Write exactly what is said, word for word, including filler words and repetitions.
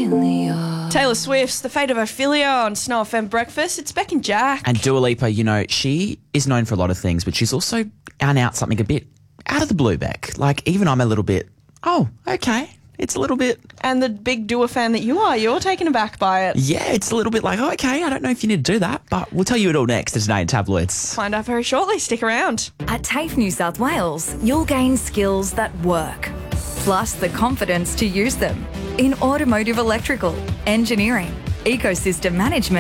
Ophelia. Taylor Swift's The Fate of Ophelia on Snow F M Breakfast. It's Beck and Jack. And Dua Lipa, you know, she is known for a lot of things, but she's also out out something a bit out of the blue, Beck. Like, even I'm a little bit, oh, okay. It's a little bit... And the big Dua fan that you are, you're taken aback by it. Yeah, it's a little bit like, oh, okay, I don't know if you need to do that, but we'll tell you it all next today in Tabloids. Find out very shortly. Stick around. At TAFE New South Wales, you'll gain skills that work, plus the confidence to use them in automotive electrical, engineering, ecosystem management,